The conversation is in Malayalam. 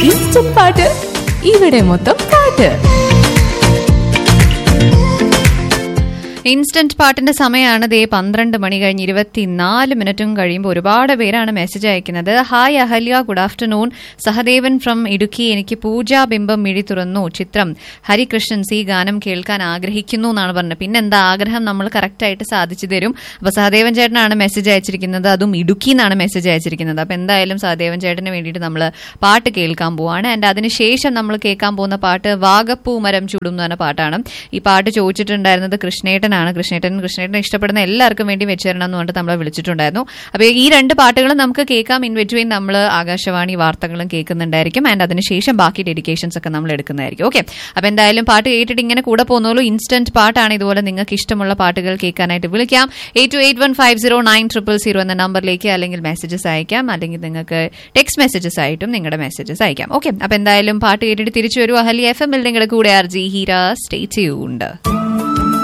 ഇൻസ്റ്റന്റ് പാട്ട് ഇവിടെ മൊത്തം പാട്ട്. ഇൻസ്റ്റന്റ് പാട്ടിന്റെ സമയമാണ്. ദേ 12 മണി കഴിഞ്ഞ് 24 കഴിയുമ്പോൾ ഒരുപാട് പേരാണ് മെസ്സേജ് അയക്കുന്നത്. Hi Ahalya, good afternoon. Sahadevan from Idukki. എനിക്ക് പൂജാ ബിംബം മിഴി തുറന്നു ചിത്രം ഹരികൃഷ്ണൻസ് ഈ ഗാനം കേൾക്കാൻ ആഗ്രഹിക്കുന്നു എന്നാണ് പറഞ്ഞത്. പിന്നെ എന്താ ആഗ്രഹം നമ്മൾ കറക്റ്റായിട്ട് സാധിച്ചു തരും. അപ്പൊ സഹദേവൻ ചേട്ടനാണ് മെസ്സേജ് അയച്ചിരിക്കുന്നത്, അതും ഇടുക്കി എന്നാണ് മെസ്സേജ് അയച്ചിരിക്കുന്നത്. അപ്പൊ എന്തായാലും സഹദേവൻ ചേട്ടന് വേണ്ടിയിട്ട് നമ്മൾ പാട്ട് കേൾക്കാൻ പോവാണ്. ആൻഡ് അതിനുശേഷം നമ്മൾ കേൾക്കാൻ പോകുന്ന പാട്ട് വാഗപ്പൂ മരം ചൂടും എന്ന് പറഞ്ഞ പാട്ടാണ്. ഈ പാട്ട് ചോദിച്ചിട്ടുണ്ടായിരുന്നത് കൃഷ്ണേട്ടൻ. കൃഷ്ണേട്ടനെ ഇഷ്ടപ്പെടുന്ന എല്ലാവർക്കും വേണ്ടി വെച്ചേരണം എന്ന് പറഞ്ഞിട്ട് നമ്മളെ വിളിച്ചിട്ടുണ്ടായിരുന്നു. അപ്പൊ ഈ 2 പാട്ടുകളും നമുക്ക് കേൾക്കാം. ഇൻ ബിറ്റ്വീൻ നമ്മൾ ആകാശവാണി വാർത്തകളും കേൾക്കുന്നുണ്ടായിരിക്കും. ആൻഡ് അതിനുശേഷം ബാക്കി ഡെഡിക്കേഷൻസ് ഒക്കെ നമ്മൾ എടുക്കുന്നതായിരിക്കും. ഓക്കെ, അപ്പൊ എന്തായാലും പാട്ട് കേട്ടിട്ട് ഇങ്ങനെ കൂടെ പോകുന്നുള്ളൂ. ഇൻസ്റ്റന്റ് പാട്ടാണ്. ഇതുപോലെ നിങ്ങൾക്ക് ഇഷ്ടമുള്ള പാട്ടുകൾ കേൾക്കാനായിട്ട് വിളിക്കാം 8281509000 എന്ന നമ്പറിലേക്ക്, അല്ലെങ്കിൽ മെസ്സേജസ് അയക്കാം, അല്ലെങ്കിൽ നിങ്ങൾക്ക് ടെക്സ്റ്റ് മെസ്സേജസ് ആയിട്ടും നിങ്ങളുടെ മെസ്സേജസ് അയക്കാം. ഓക്കെ, അപ്പൊ എന്തായാലും പാട്ട് കേട്ടിട്ട് തിരിച്ചു വരൂ. അഹല്യ FM നിങ്ങളുടെ കൂടെ RJ ഹീര. Stay tuned.